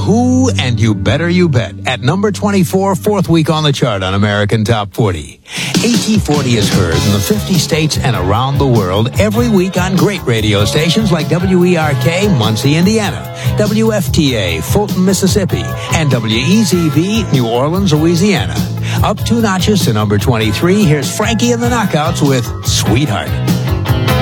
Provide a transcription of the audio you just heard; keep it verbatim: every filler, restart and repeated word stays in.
Who and You Better You Bet at number twenty-four, fourth week on the chart on American Top forty. A T forty is heard in the fifty states and around the world every week on great radio stations like W E R K, Muncie, Indiana, W F T A, Fulton, Mississippi, and W E Z V, New Orleans, Louisiana. Up two notches to number twenty-three, here's Frankie and the Knockouts with Sweetheart.